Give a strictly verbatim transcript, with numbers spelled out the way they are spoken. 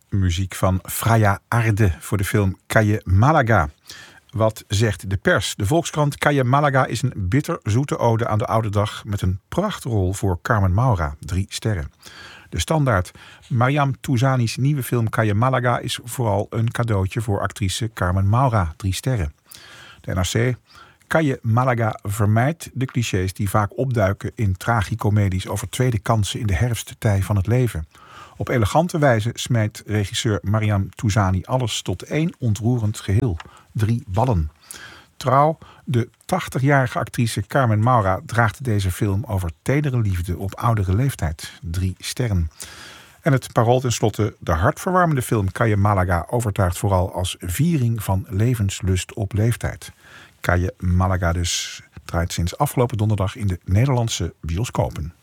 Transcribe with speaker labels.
Speaker 1: Muziek van Freya Arde voor de film Calle Malaga. Wat zegt de pers? De Volkskrant: Calle Malaga is een bitterzoete ode aan de oude dag met een prachtrol voor Carmen Maura. Drie sterren. De Standaard: Mariam Touzani's nieuwe film Calle Malaga is vooral een cadeautje voor actrice Carmen Maura. Drie sterren. De N R C: Calle Malaga vermijdt de clichés die vaak opduiken in tragicomedies over tweede kansen in de herfsttij van het leven. Op elegante wijze smijt regisseur Mariam Touzani alles tot één ontroerend geheel. Drie ballen. Trouw: de tachtigjarige actrice Carmen Maura draagt deze film over tedere liefde op oudere leeftijd. Drie sterren. En het Parool tenslotte: de hartverwarmende film Calle Malaga overtuigt vooral als viering van levenslust op leeftijd. Calle Malaga dus draait sinds afgelopen donderdag in de Nederlandse bioscopen.